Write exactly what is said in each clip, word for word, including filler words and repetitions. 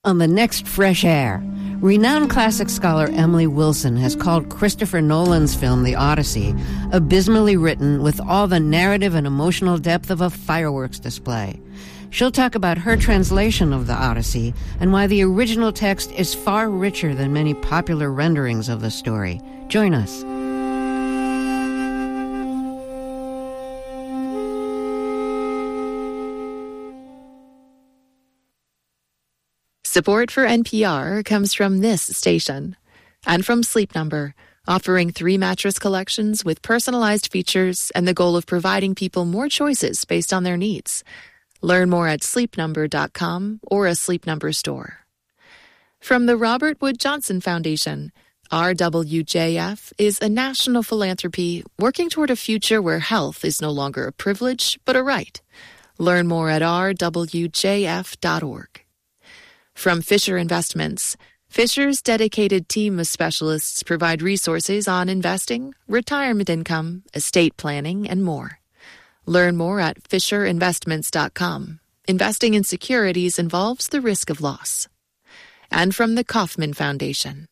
On the next Fresh Air, renowned classic scholar Emily Wilson has called Christopher Nolan's film The Odyssey abysmally written with all the narrative and emotional depth of a fireworks display. She'll talk about her translation of The Odyssey and why the original text is far richer than many popular renderings of the story. Join us. Support for N P R comes from this station and from Sleep Number, offering three mattress collections with personalized features and the goal of providing people more choices based on their needs. Learn more at sleep number dot com or a Sleep Number store. From the Robert Wood Johnson Foundation, R W J F is a national philanthropy working toward a future where health is no longer a privilege but a right. Learn more at r w j f dot org. From Fisher Investments, Fisher's dedicated team of specialists provide resources on investing, retirement income, estate planning, and more. Learn more at fisher investments dot com. Investing in securities involves the risk of loss. And from the Kauffman Foundation.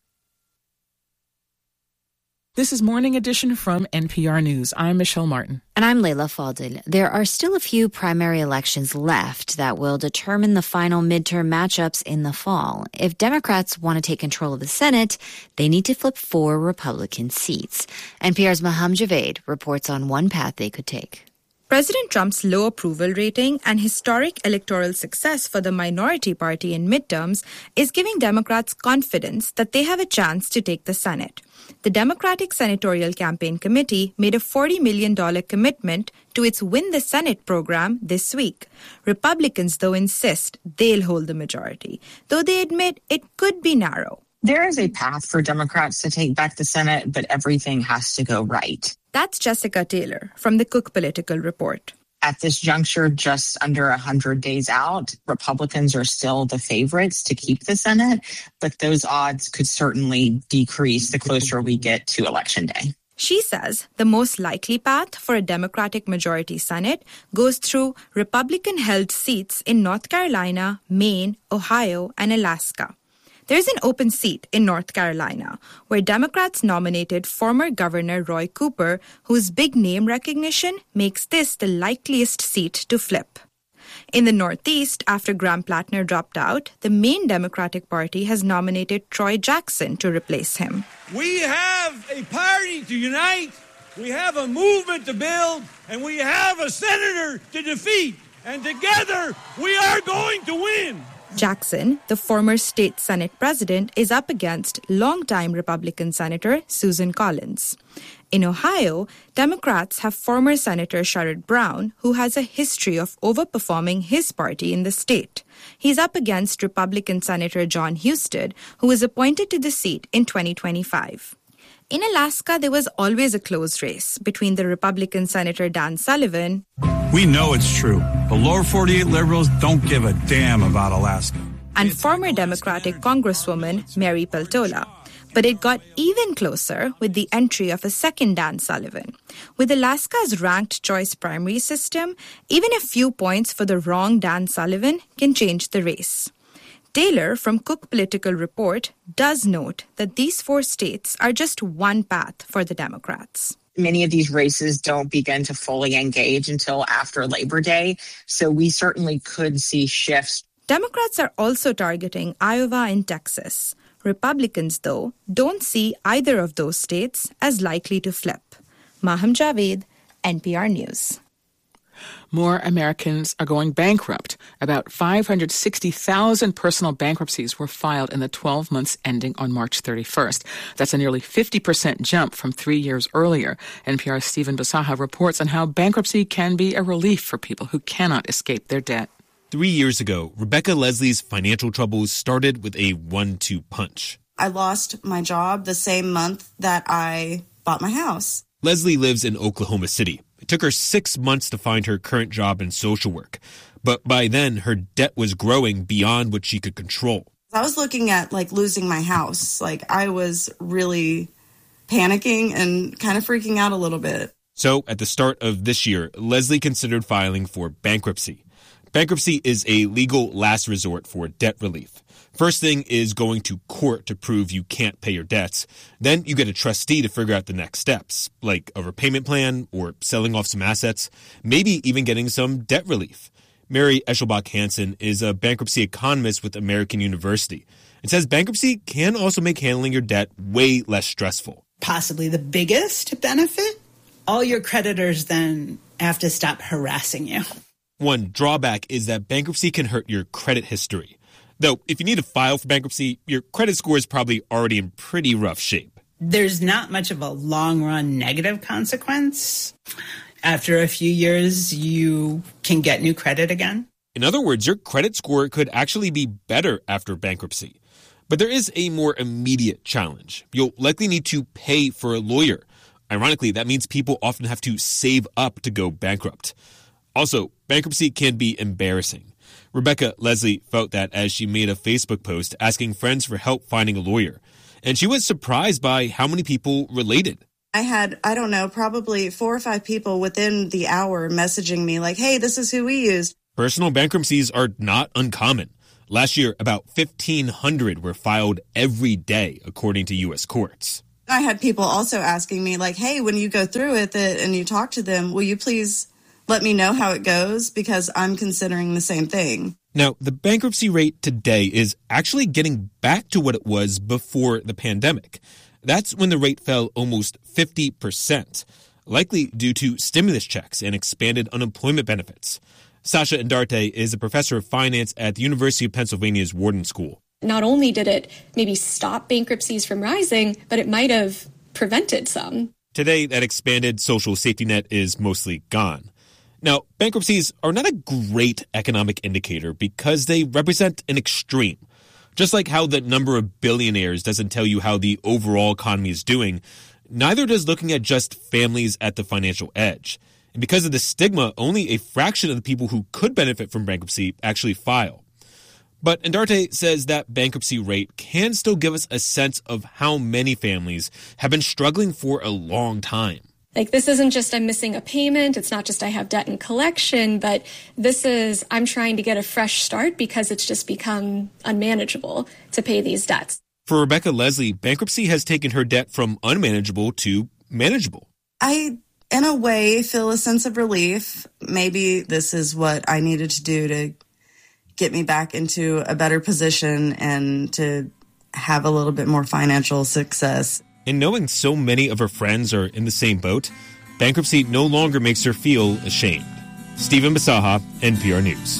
This is Morning Edition from N P R News. I'm Michelle Martin. And I'm Leila Fadel. There are still a few primary elections left that will determine the final midterm matchups in the fall. If Democrats want to take control of the Senate, they need to flip four Republican seats. N P R's Maham Javed reports on one path they could take. President Trump's low approval rating and historic electoral success for the minority party in midterms is giving Democrats confidence that they have a chance to take the Senate. The Democratic Senatorial Campaign Committee made a forty million dollars commitment to its Win the Senate program this week. Republicans, though, insist they'll hold the majority, though they admit it could be narrow. There is a path for Democrats to take back the Senate, but everything has to go right. That's Jessica Taylor from the Cook Political Report. At this juncture, just under one hundred days out, Republicans are still the favorites to keep the Senate, but those odds could certainly decrease the closer we get to Election Day. She says the most likely path for a Democratic majority Senate goes through Republican-held seats in North Carolina, Maine, Ohio, and Alaska. There's an open seat in North Carolina where Democrats nominated former Governor Roy Cooper, whose big name recognition makes this the likeliest seat to flip. In the Northeast, after Graham Plattner dropped out, the Maine Democratic Party has nominated Troy Jackson to replace him. We have a party to unite, we have a movement to build, and we have a senator to defeat. And together, we are going to win. Jackson, the former state Senate president, is up against longtime Republican Senator Susan Collins. In Ohio, Democrats have former Senator Sherrod Brown, who has a history of overperforming his party in the state. He's up against Republican Senator John Husted, who was appointed to the seat in twenty twenty-five. In Alaska, there was always a close race between the Republican Senator Dan Sullivan. We know it's true. The lower forty-eight liberals don't give a damn about Alaska. And former Democratic Congresswoman Mary Peltola. But it got even closer with the entry of a second Dan Sullivan. With Alaska's ranked choice primary system, even a few points for the wrong Dan Sullivan can change the race. Taylor from Cook Political Report does note that these four states are just one path for the Democrats. Many of these races don't begin to fully engage until after Labor Day, so we certainly could see shifts. Democrats are also targeting Iowa and Texas. Republicans, though, don't see either of those states as likely to flip. Maham Javed, N P R News. More Americans are going bankrupt. About five hundred sixty thousand personal bankruptcies were filed in the twelve months ending on March thirty-first. That's a nearly fifty percent jump from three years earlier. N P R's Stephen Basaha reports on how bankruptcy can be a relief for people who cannot escape their debt. Three years ago, Rebecca Leslie's financial troubles started with a one two punch. I lost my job the same month that I bought my house. Leslie lives in Oklahoma City. It took her six months to find her current job in social work. But by then, her debt was growing beyond what she could control. I was looking at, like, losing my house. Like, I was really panicking and kind of freaking out a little bit. So, at the start of this year, Leslie considered filing for bankruptcy. Bankruptcy is a legal last resort for debt relief. First thing is going to court to prove you can't pay your debts. Then you get a trustee to figure out the next steps, like a repayment plan or selling off some assets, maybe even getting some debt relief. Mary Eschelbach Hansen is a bankruptcy economist with American University and says bankruptcy can also make handling your debt way less stressful. Possibly the biggest benefit, all your creditors then have to stop harassing you. One drawback is that bankruptcy can hurt your credit history. Though, if you need to file for bankruptcy, your credit score is probably already in pretty rough shape. There's not much of a long-run negative consequence. After a few years, you can get new credit again. In other words, your credit score could actually be better after bankruptcy. But there is a more immediate challenge. You'll likely need to pay for a lawyer. Ironically, that means people often have to save up to go bankrupt. Also, bankruptcy can be embarrassing. Rebecca Leslie felt that as she made a Facebook post asking friends for help finding a lawyer. And she was surprised by how many people related. I had, I don't know, probably four or five people within the hour messaging me like, hey, this is who we used. Personal bankruptcies are not uncommon. Last year, about fifteen hundred were filed every day, according to U S courts. I had people also asking me like, hey, when you go through it and you talk to them, will you please let me know how it goes, because I'm considering the same thing. Now, the bankruptcy rate today is actually getting back to what it was before the pandemic. That's when the rate fell almost fifty percent, likely due to stimulus checks and expanded unemployment benefits. Sasha Indarte is a professor of finance at the University of Pennsylvania's Wharton School. Not only did it maybe stop bankruptcies from rising, but it might have prevented some. Today, that expanded social safety net is mostly gone. Now, bankruptcies are not a great economic indicator because they represent an extreme. Just like how the number of billionaires doesn't tell you how the overall economy is doing, neither does looking at just families at the financial edge. And because of the stigma, only a fraction of the people who could benefit from bankruptcy actually file. But Indarte says that bankruptcy rate can still give us a sense of how many families have been struggling for a long time. Like, this isn't just I'm missing a payment. It's not just I have debt in collection, but this is I'm trying to get a fresh start because it's just become unmanageable to pay these debts. For Rebecca Leslie, bankruptcy has taken her debt from unmanageable to manageable. I, in a way, feel a sense of relief. Maybe this is what I needed to do to get me back into a better position and to have a little bit more financial success. And knowing so many of her friends are in the same boat, bankruptcy no longer makes her feel ashamed. Stephen Basaha, N P R News.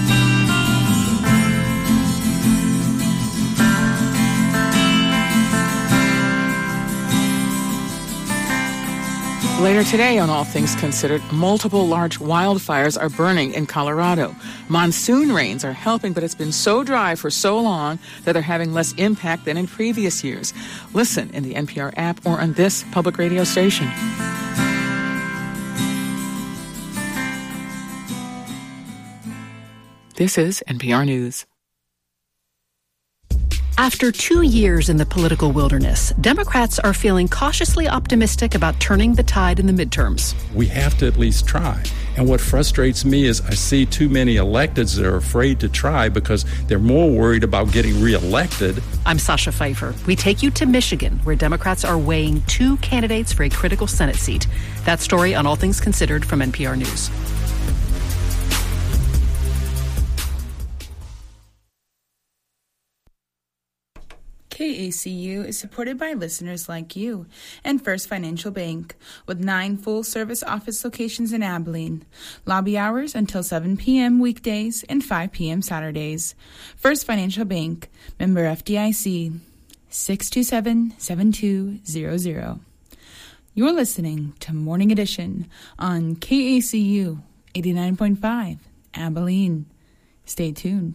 Later today on All Things Considered, multiple large wildfires are burning in Colorado. Monsoon rains are helping, but it's been so dry for so long that they're having less impact than in previous years. Listen in the N P R app or on this public radio station. This is N P R News. After two years in the political wilderness, Democrats are feeling cautiously optimistic about turning the tide in the midterms. We have to at least try. And what frustrates me is I see too many electeds that are afraid to try because they're more worried about getting reelected. I'm Sasha Pfeiffer. We take you to Michigan, where Democrats are weighing two candidates for a critical Senate seat. That story on All Things Considered from N P R News. K A C U is supported by listeners like you and First Financial Bank, with nine full-service office locations in Abilene. Lobby hours until seven p.m. weekdays and five p.m. Saturdays. First Financial Bank, member F D I C, six two seven, seven two zero zero. You're listening to Morning Edition on K A C U eighty-nine point five, Abilene. Stay tuned.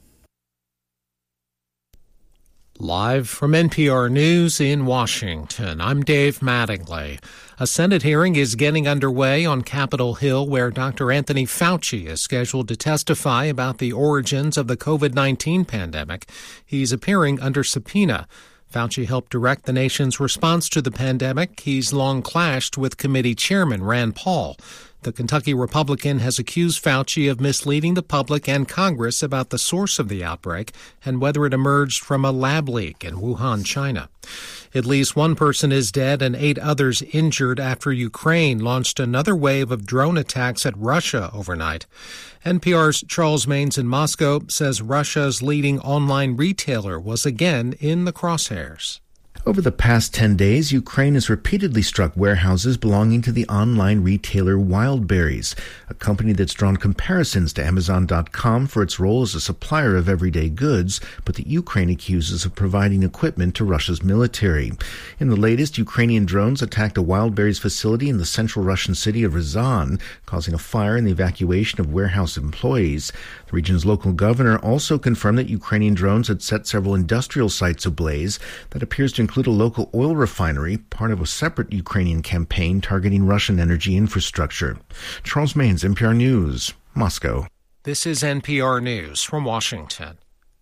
Live from N P R News in Washington, I'm Dave Mattingly. A Senate hearing is getting underway on Capitol Hill where Doctor Anthony Fauci is scheduled to testify about the origins of the covid nineteen pandemic. He's appearing under subpoena. Fauci helped direct the nation's response to the pandemic. He's long clashed with committee chairman Rand Paul. The Kentucky Republican has accused Fauci of misleading the public and Congress about the source of the outbreak and whether it emerged from a lab leak in Wuhan, China. At least one person is dead and eight others injured after Ukraine launched another wave of drone attacks at Russia overnight. N P R's Charles Maines in Moscow says Russia's leading online retailer was again in the crosshairs. Over the past ten days, Ukraine has repeatedly struck warehouses belonging to the online retailer Wildberries, a company that's drawn comparisons to Amazon dot com for its role as a supplier of everyday goods, but that Ukraine accuses of providing equipment to Russia's military. In the latest, Ukrainian drones attacked a Wildberries facility in the central Russian city of Ryazan, causing a fire and the evacuation of warehouse employees. The region's local governor also confirmed that Ukrainian drones had set several industrial sites ablaze. That appears to include a local oil refinery, part of a separate Ukrainian campaign targeting Russian energy infrastructure. Charles Maines, N P R News, Moscow. This is N P R News from Washington.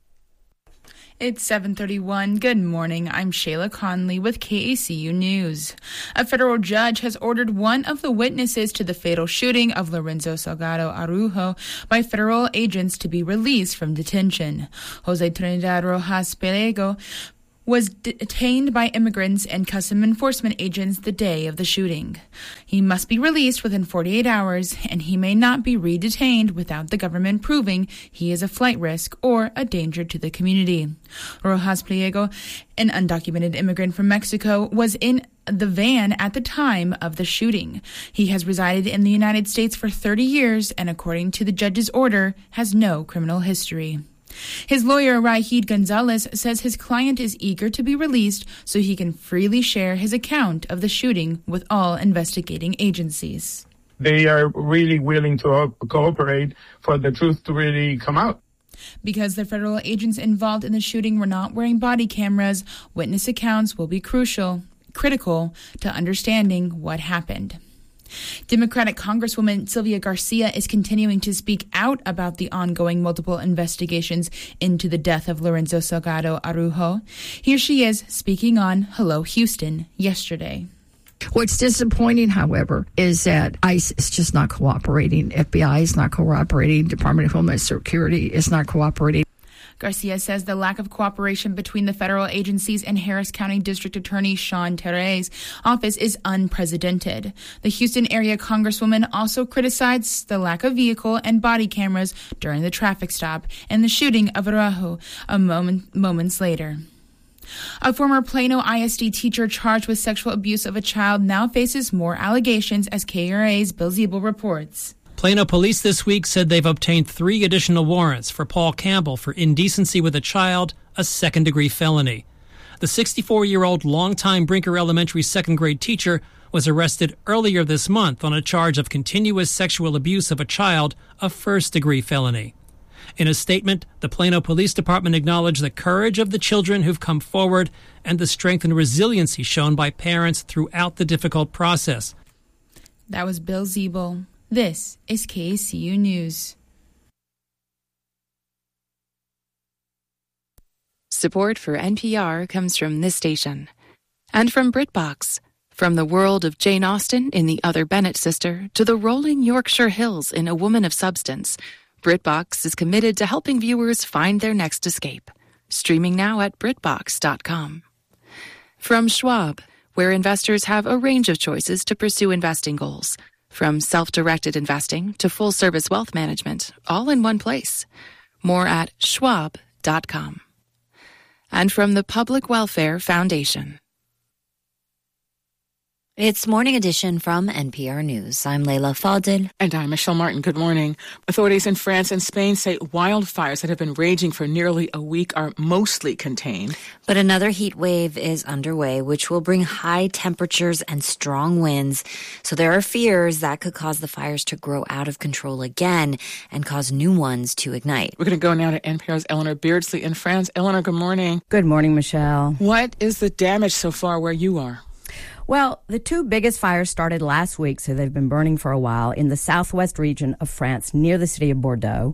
It's seven thirty-one. Good morning. I'm Shayla Conley with K A C U News. A federal judge has ordered one of the witnesses to the fatal shooting of Lorenzo Salgado Araujo by federal agents to be released from detention. Jose Trinidad Rojas Pelego was detained by immigrants and custom enforcement agents the day of the shooting. He must be released within forty-eight hours, and he may not be re-detained without the government proving he is a flight risk or a danger to the community. Rojas Pliego, an undocumented immigrant from Mexico, was in the van at the time of the shooting. He has resided in the United States for thirty years and, according to the judge's order, has no criminal history. His lawyer, Raihid Gonzalez, says his client is eager to be released so he can freely share his account of the shooting with all investigating agencies. They are really willing to cooperate for the truth to really come out. Because the federal agents involved in the shooting were not wearing body cameras, witness accounts will be crucial, critical to understanding what happened. Democratic Congresswoman Sylvia Garcia is continuing to speak out about the ongoing multiple investigations into the death of Lorenzo Salgado Araujo. Here she is speaking on Hello Houston yesterday. What's disappointing, however, is that ICE is just not cooperating. F B I is not cooperating. Department of Homeland Security is not cooperating. Garcia says the lack of cooperation between the federal agencies and Harris County District Attorney Sean Terre's office is unprecedented. The Houston area congresswoman also criticized the lack of vehicle and body cameras during the traffic stop and the shooting of Araujo a moment, moments later. A former Plano I S D teacher charged with sexual abuse of a child now faces more allegations, as K R A's Bill Ziebel reports. Plano police this week said they've obtained three additional warrants for Paul Campbell for indecency with a child, a second-degree felony. The sixty-four-year-old longtime Brinker Elementary second-grade teacher was arrested earlier this month on a charge of continuous sexual abuse of a child, a first-degree felony. In a statement, the Plano Police Department acknowledged the courage of the children who've come forward and the strength and resiliency shown by parents throughout the difficult process. That was Bill Ziebel. This is K A C U News. Support for N P R comes from this station and from BritBox. From the world of Jane Austen in The Other Bennett Sister to the rolling Yorkshire Hills in A Woman of Substance, BritBox is committed to helping viewers find their next escape. Streaming now at Brit Box dot com. From Schwab, where investors have a range of choices to pursue investing goals. From self-directed investing to full-service wealth management, all in one place. More at Schwab dot com. And from the Public Welfare Foundation. It's Morning Edition from N P R News. I'm Leila Fadil. And I'm Michelle Martin. Good morning. Authorities in France and Spain say wildfires that have been raging for nearly a week are mostly contained. But another heat wave is underway, which will bring high temperatures and strong winds. So there are fears that could cause the fires to grow out of control again and cause new ones to ignite. We're going to go now to N P R's Eleanor Beardsley in France. Eleanor, good morning. Good morning, Michelle. What is the damage so far where you are? Well, the two biggest fires started last week, so they've been burning for a while in the southwest region of France near the city of Bordeaux.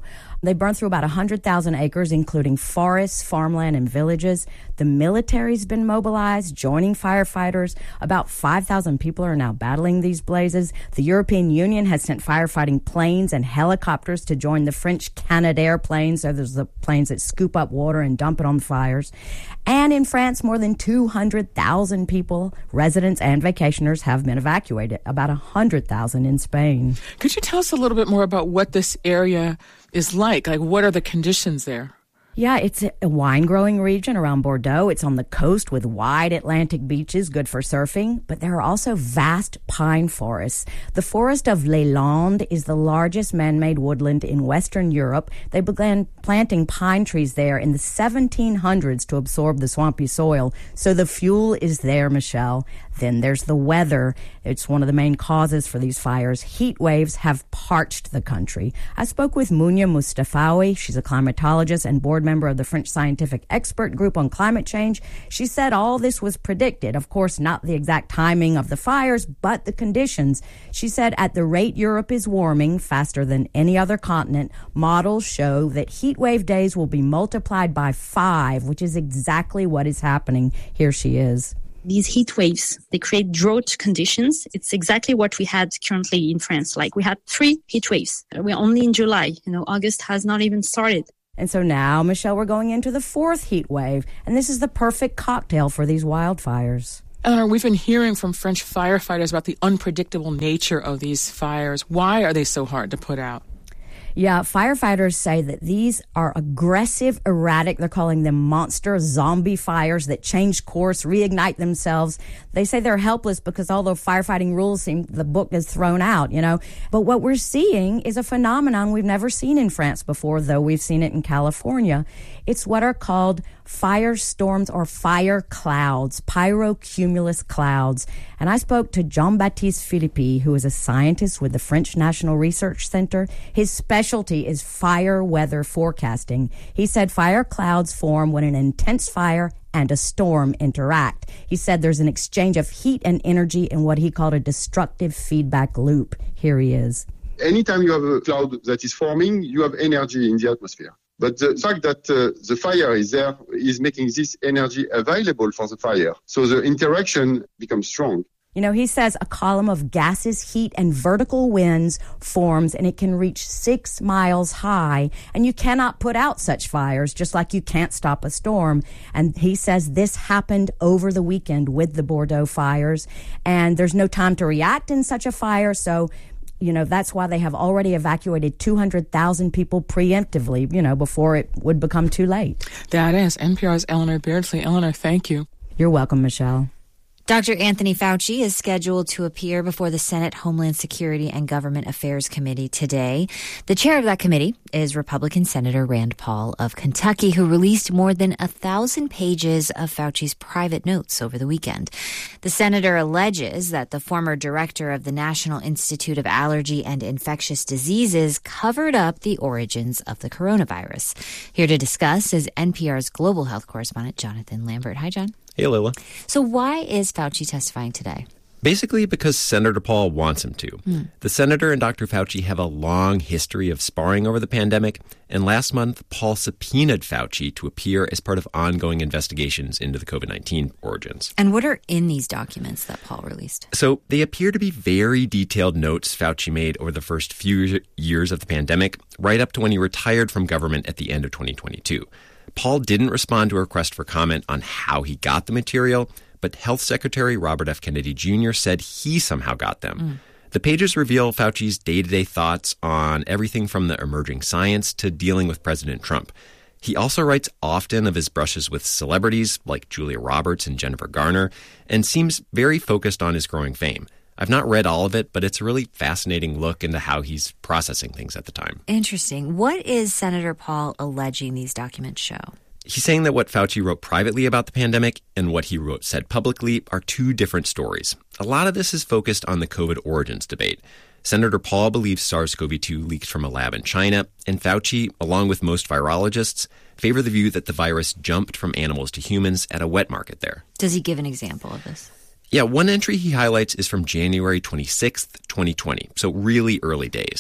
They burned through about one hundred thousand acres, including forests, farmland, and villages. The military's been mobilized, joining firefighters. About five thousand people are now battling these blazes. The European Union has sent firefighting planes and helicopters to join the French Canadair planes. So there's the planes that scoop up water and dump it on the fires. And in France, more than two hundred thousand people, residents and vacationers, have been evacuated. About one hundred thousand in Spain. Could you tell us a little bit more about what this area is like? Like, what are the conditions there? Yeah, it's a wine-growing region around Bordeaux. It's on the coast with wide Atlantic beaches, good for surfing. But there are also vast pine forests. The forest of Les Landes is the largest man-made woodland in Western Europe. They began planting pine trees there in the seventeen hundreds to absorb the swampy soil. So the fuel is there, Michelle. Then there's the weather. It's one of the main causes for these fires. Heat waves have parched the country. I spoke with Mounia Mustafawi. She's a climatologist and board member of the French Scientific Expert Group on Climate Change. She said all this was predicted. Of course, not the exact timing of the fires, but the conditions. She said at the rate Europe is warming faster than any other continent, models show that heat wave days will be multiplied by five, which is exactly what is happening. Here she is. These heat waves, they create drought conditions. It's exactly what we had currently in France. Like we had three heat waves. We're only in July. You know, August has not even started. And so now, Michelle, we're going into the fourth heat wave. And this is the perfect cocktail for these wildfires. Eleanor, we've been hearing from French firefighters about the unpredictable nature of these fires. Why are they so hard to put out? Yeah, firefighters say that these are aggressive, erratic, they're calling them monster zombie fires that change course, reignite themselves. They say they're helpless because although firefighting rules seem, the book is thrown out, you know. But what we're seeing is a phenomenon we've never seen in France before, though we've seen it in California. It's what are called firestorms or fire clouds, pyrocumulus clouds. And I spoke to Jean-Baptiste Philippi, who is a scientist with the French National Research Center. His specialty is fire weather forecasting. He said fire clouds form when an intense fire and a storm interact. He said there's an exchange of heat and energy in what he called a destructive feedback loop. Here he is. Anytime you have a cloud that is forming, you have energy in the atmosphere. But the fact that uh, the fire is there is making this energy available for the fire. So the interaction becomes strong. You know, he says a column of gases, heat, and vertical winds forms, and it can reach six miles high. And you cannot put out such fires, just like you can't stop a storm. And he says this happened over the weekend with the Bordeaux fires. And there's no time to react in such a fire, so you know, that's why they have already evacuated two hundred thousand people preemptively, you know, before it would become too late. That is N P R's Eleanor Beardsley. Eleanor, thank you. You're welcome, Michelle. Doctor Anthony Fauci is scheduled to appear before the Senate Homeland Security and Government Affairs Committee today. The chair of that committee is Republican Senator Rand Paul of Kentucky, who released more than a thousand pages of Fauci's private notes over the weekend. The senator alleges that the former director of the National Institute of Allergy and Infectious Diseases covered up the origins of the coronavirus. Here to discuss is N P R's global health correspondent, Jonathan Lambert. Hi, John. Hey, Lila. So why is Fauci testifying today? Basically because Senator Paul wants him to. Mm. The senator and Doctor Fauci have a long history of sparring over the pandemic, and last month, Paul subpoenaed Fauci to appear as part of ongoing investigations into the covid nineteen origins. And what are in these documents that Paul released? So they appear to be very detailed notes Fauci made over the first few years of the pandemic, right up to when he retired from government at the end of twenty twenty-two. Paul didn't respond to a request for comment on how he got the material, but Health Secretary Robert F. Kennedy Junior said he somehow got them. Mm. The pages reveal Fauci's day-to-day thoughts on everything from the emerging science to dealing with President Trump. He also writes often of his brushes with celebrities like Julia Roberts and Jennifer Garner, and seems very focused on his growing fame. I've not read all of it, but it's a really fascinating look into how he's processing things at the time. Interesting. What is Senator Paul alleging these documents show? He's saying that what Fauci wrote privately about the pandemic and what he wrote said publicly are two different stories. A lot of this is focused on the COVID origins debate. Senator Paul believes SARS-C o V two leaked from a lab in China, and Fauci, along with most virologists, favor the view that the virus jumped from animals to humans at a wet market there. Does he give an example of this? Yeah, one entry he highlights is from January twenty-sixth, twenty twenty, so really early days.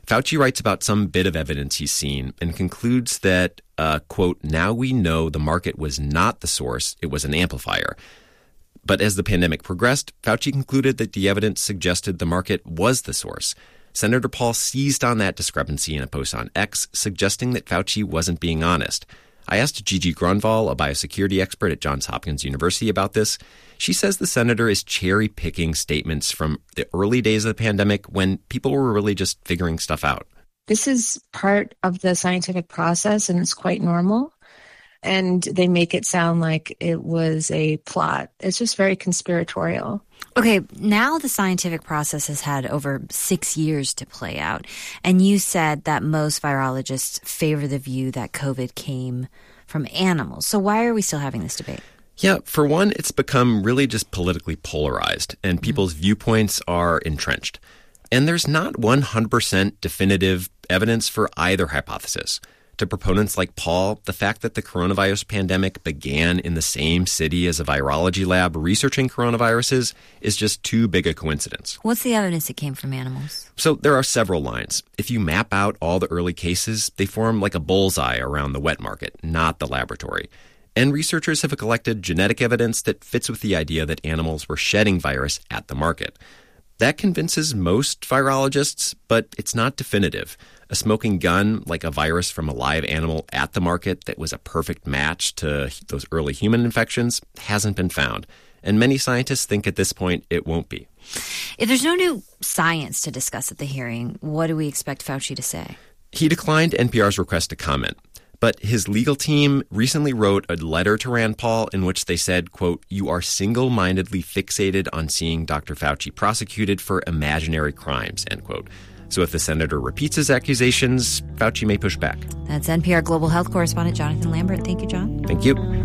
Fauci writes about some bit of evidence he's seen and concludes that, uh, quote, now we know the market was not the source, it was an amplifier. But as the pandemic progressed, Fauci concluded that the evidence suggested the market was the source. Senator Paul seized on that discrepancy in a post on X, suggesting that Fauci wasn't being honest. I asked Gigi Grunwald, a biosecurity expert at Johns Hopkins University, about this. She says the senator is cherry-picking statements from the early days of the pandemic when people were really just figuring stuff out. This is part of the scientific process, and it's quite normal. And they make it sound like it was a plot. It's just very conspiratorial. Okay, now the scientific process has had over six years to play out. And you said that most virologists favor the view that COVID came from animals. So why are we still having this debate? Yeah, for one, it's become really just politically polarized, and people's mm-hmm. viewpoints are entrenched. And there's not one hundred percent definitive evidence for either hypothesis. To proponents like Paul, the fact that the coronavirus pandemic began in the same city as a virology lab researching coronaviruses is just too big a coincidence. What's the evidence it came from animals? So there are several lines. If you map out all the early cases, they form like a bullseye around the wet market, not the laboratory. And researchers have collected genetic evidence that fits with the idea that animals were shedding virus at the market. That convinces most virologists, but it's not definitive. A smoking gun, like a virus from a live animal at the market that was a perfect match to those early human infections, hasn't been found. And many scientists think at this point it won't be. If there's no new science to discuss at the hearing, what do we expect Fauci to say? He declined N P R's request to comment. But his legal team recently wrote a letter to Rand Paul in which they said, quote, you are single-mindedly fixated on seeing Doctor Fauci prosecuted for imaginary crimes, end quote. So if the senator repeats his accusations, Fauci may push back. That's N P R Global Health correspondent Jonathan Lambert. Thank you, John. Thank you.